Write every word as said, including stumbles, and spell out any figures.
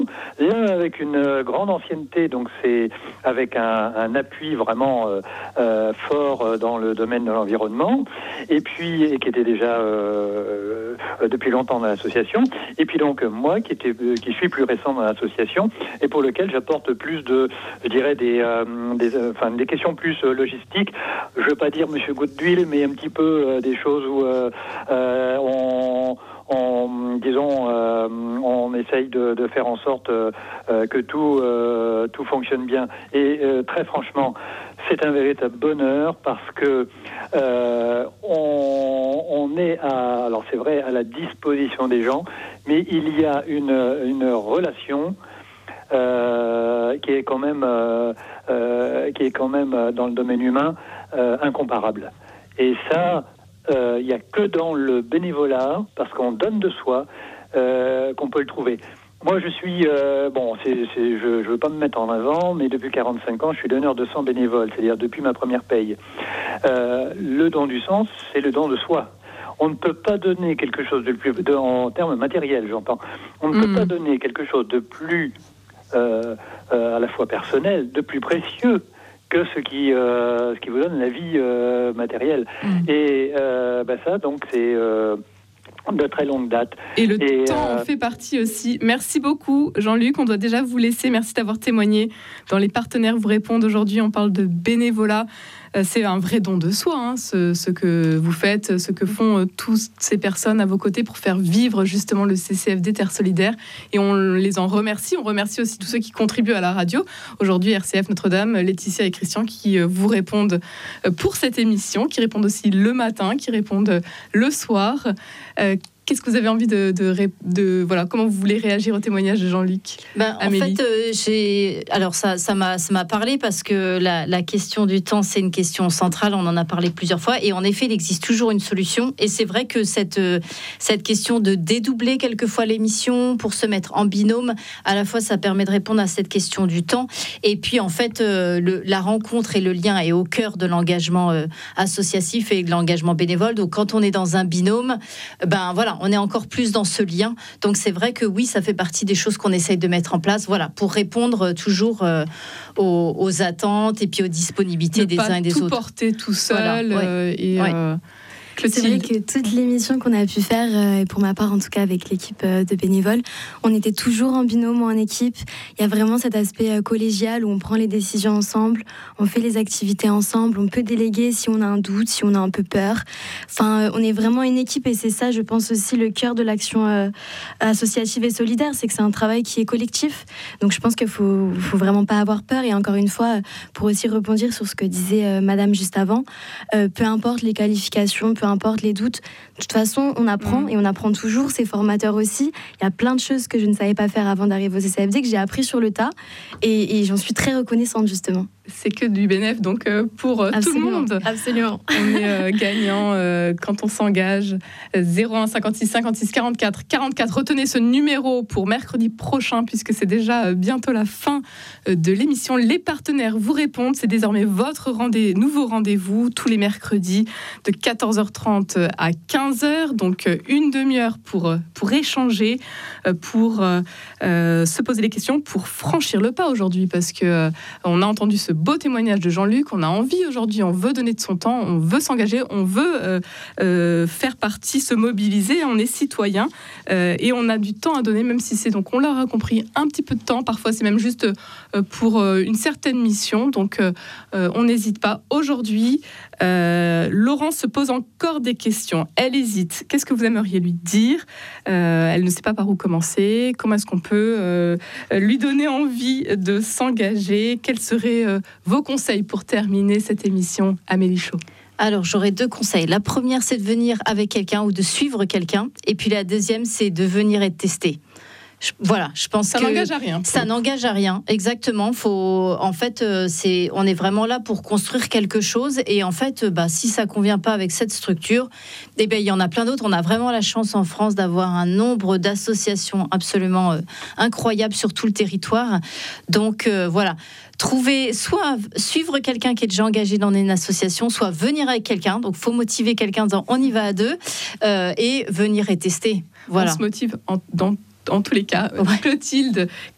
L'un avec une euh, grande ancienneté, donc c'est avec un, un appui vraiment euh, euh, fort euh, dans le domaine de l'environnement, et puis et qui était déjà euh, euh, depuis longtemps dans l'association. Et puis donc moi qui était euh, qui suis plus récent dans l'association et pour lequel j'apporte plus de, je dirais des euh, des euh, enfin des questions plus euh, logistiques. Je veux pas dire Monsieur Goutte d'huile, mais un petit peu euh, des choses où euh, euh, on On, disons, euh, on essaye de, de faire en sorte euh, euh, que tout, euh, tout fonctionne bien. Et euh, très franchement, c'est un véritable bonheur parce que euh, on, on est à, alors c'est vrai, à la disposition des gens, mais il y a une, une relation euh, qui est quand même, euh, euh, qui est quand même dans le domaine humain euh, incomparable. Et ça. Il euh, n'y a que dans le bénévolat, parce qu'on donne de soi, euh, qu'on peut le trouver. Moi, je suis... Euh, bon, c'est, c'est, je ne veux pas me mettre en avant, mais depuis quarante-cinq ans, je suis donneur de sang bénévole, c'est-à-dire depuis ma première paye. Euh, le don du sang, c'est le don de soi. On ne peut pas donner quelque chose de plus... De, en termes matériels, j'entends. On ne mmh. peut pas donner quelque chose de plus, euh, euh, à la fois personnel, de plus précieux que ce qui, euh, ce qui vous donne la vie euh, matérielle. Mmh. Et euh, bah ça, donc, c'est euh, de très longue date. Et le Et, temps euh... en fait partie aussi. Merci beaucoup, Jean-Luc. On doit déjà vous laisser. Merci d'avoir témoigné. Dans les partenaires vous répondent aujourd'hui, on parle de bénévolat. C'est un vrai don de soi, hein, ce, ce que vous faites, ce que font euh, toutes ces personnes à vos côtés pour faire vivre justement le C C F D Terre Solidaire. Et on les en remercie. On remercie aussi tous ceux qui contribuent à la radio. Aujourd'hui, R C F Notre-Dame, Laetitia et Christian qui euh, vous répondent pour cette émission, qui répondent aussi le matin, qui répondent le soir. Euh, Qu'est-ce que vous avez envie de, de, de, de voilà, comment vous voulez réagir au témoignage de Jean-Luc? Ben, en fait, euh, j'ai, alors ça, ça m'a, ça m'a parlé parce que la, la question du temps, c'est une question centrale. On en a parlé plusieurs fois, et en effet, il existe toujours une solution. Et c'est vrai que cette, cette question de dédoubler quelquefois l'émission pour se mettre en binôme, à la fois, ça permet de répondre à cette question du temps. Et puis, en fait, euh, le, la rencontre et le lien est au cœur de l'engagement euh, associatif et de l'engagement bénévole. Donc, quand on est dans un binôme, ben voilà. On est encore plus dans ce lien. Donc, c'est vrai que oui, ça fait partie des choses qu'on essaye de mettre en place, voilà, pour répondre toujours euh, aux, aux attentes et puis aux disponibilités des uns et des autres. Ne pas tout porter tout seul. Voilà, euh, ouais. et, ouais. Euh, C'est vrai que toute l'émission qu'on a pu faire, euh, et pour ma part en tout cas avec l'équipe euh, de bénévoles, on était toujours en binôme ou en équipe. Il y a vraiment cet aspect euh, collégial où on prend les décisions ensemble, on fait les activités ensemble, on peut déléguer si on a un doute, si on a un peu peur. Enfin, euh, on est vraiment une équipe, et c'est ça, je pense aussi, le cœur de l'action euh, associative et solidaire, c'est que c'est un travail qui est collectif. Donc je pense qu'il faut, faut vraiment pas avoir peur. Et encore une fois, pour aussi rebondir sur ce que disait euh, Madame juste avant, euh, peu importe les qualifications, peu importe les doutes, de toute façon on apprend, mmh. et on apprend toujours, c'est formateur aussi. Il y a plein de choses que je ne savais pas faire avant d'arriver au C C F D que j'ai appris sur le tas, et, et j'en suis très reconnaissante justement. C'est que du bénéf, donc euh, pour euh, tout le monde. Absolument. On est euh, gagnant euh, quand on s'engage. zéro un cinquante-six cinquante-six quarante-quatre quarante-quatre. Retenez ce numéro pour mercredi prochain, puisque c'est déjà euh, bientôt la fin euh, de l'émission. Les partenaires vous répondent. C'est désormais votre rendez- nouveau rendez-vous tous les mercredis de quatorze heures trente à quinze heures. Donc euh, une demi-heure pour, pour échanger, euh, pour euh, euh, se poser des questions, pour franchir le pas aujourd'hui, parce que euh, on a entendu ce beau témoignage de Jean-Luc. On a envie aujourd'hui, on veut donner de son temps, on veut s'engager, on veut euh, euh, faire partie, se mobiliser. On est citoyen euh, et on a du temps à donner, même si c'est, donc on l'aura compris, un petit peu de temps. Parfois, c'est même juste euh, pour euh, une certaine mission. Donc, euh, euh, on n'hésite pas. Aujourd'hui, euh, Laurence se pose encore des questions. Elle hésite. Qu'est-ce que vous aimeriez lui dire ? euh, Elle ne sait pas par où commencer. Comment est-ce qu'on peut euh, lui donner envie de s'engager ? Quels seraient euh, vos conseils pour terminer cette émission, Amélie Chau? Alors, j'aurais deux conseils. La première, c'est de venir avec quelqu'un ou de suivre quelqu'un. Et puis la deuxième, c'est de venir être testé. Je, voilà, je pense ça que n'engage à rien. Ça n'engage à rien, exactement. Faut, en fait, euh, c'est, on est vraiment là pour construire quelque chose. Et en fait, euh, bah, si ça convient pas avec cette structure, eh ben, il y en a plein d'autres. On a vraiment la chance en France d'avoir un nombre d'associations absolument euh, incroyables sur tout le territoire. Donc euh, voilà. Trouver, soit suivre quelqu'un qui est déjà engagé dans une association, soit venir avec quelqu'un. Donc, faut motiver quelqu'un en disant on y va à deux, euh, et venir et tester. Voilà. On se motive en, dans En tous les cas, ouais. Clotilde,